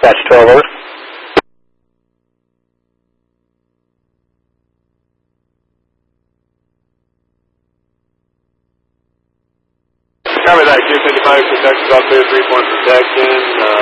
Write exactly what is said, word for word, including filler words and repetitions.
Dispatch twelve, over. Cover that, Q fifty-five, protection, about three point protection, uh,